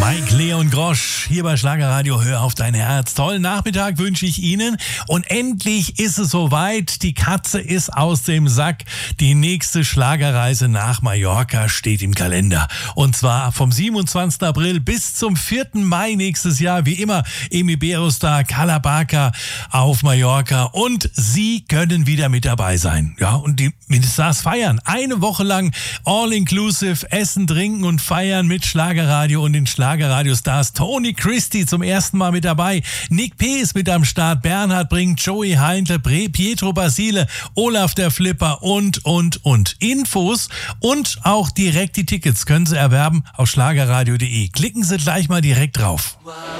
Mike Leon Grosch hier bei Schlagerradio. Hör auf dein Herz. Tollen Nachmittag wünsche ich Ihnen. Und endlich ist es soweit. Die Katze ist aus dem Sack. Die nächste Schlagerreise nach Mallorca steht im Kalender. Und zwar vom 27. April bis zum 4. Mai nächstes Jahr. Wie immer im Iberostar Calabaca auf Mallorca. Und Sie können wieder mit dabei sein. Ja, und die Stars feiern. Eine Woche lang all-inclusive Essen, Trinken und Feiern mit Schlagerradio und den Schlagerradio-Stars. Tony Christie zum ersten Mal mit dabei. Nick P. ist mit am Start. Bernhard Brink, Joey Heintle, Pietro Basile, Olaf der Flipper und. Infos und auch direkt die Tickets können Sie erwerben auf schlagerradio.de. Klicken Sie gleich mal direkt drauf.